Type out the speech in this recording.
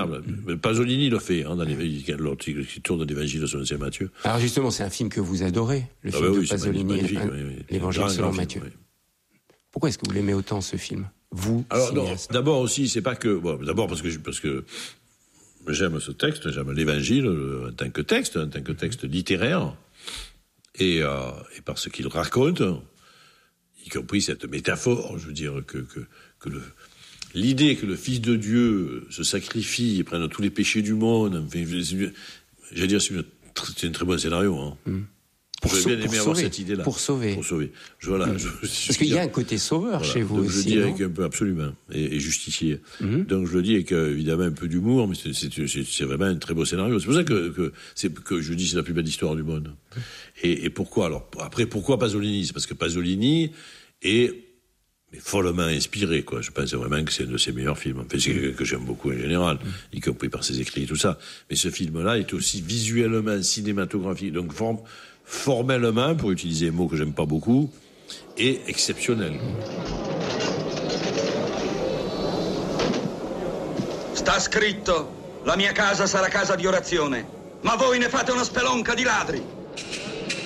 formidable. Pasolini le fait, dans l'écriture de l'Évangile selon saint Matthieu. Alors justement, c'est un film que vous adorez, le film de Pasolini, l'Évangile selon Matthieu. Oui. Pourquoi est-ce que vous l'aimez autant, ce film, vous, cinéaste? D'abord aussi, c'est pas que... d'abord parce que j'aime ce texte, j'aime l'Évangile en tant que texte littéraire, et par ce qu'il raconte, y compris cette métaphore, je veux dire, que l'idée que le Fils de Dieu se sacrifie et prenne tous les péchés du monde, enfin, j'allais dire, c'est un très bon scénario. Hein. J'aurais bien aimé avoir cette idée-là. Pour sauver. Voilà. Parce qu'il y a un côté sauveur chez vous aussi. Je le dis avec un peu, absolument, et justicier. Donc je le dis avec évidemment un peu d'humour, mais c'est vraiment un très beau scénario. C'est pour ça que je dis c'est la plus belle histoire du monde. Et pourquoi alors? Après, pourquoi Pasolini? C'est parce que Pasolini est follement inspiré, quoi. Je pense vraiment que c'est un de ses meilleurs films. Enfin, c'est quelqu'un que j'aime beaucoup en général, y compris par ses écrits et tout ça. Mais ce film-là est aussi visuellement cinématographique, donc formellement, pour utiliser un mot que j'aime pas beaucoup, est exceptionnel. Sta scritto: la mia casa sarà casa di orazione, ma voi ne fate una spelonca di ladri.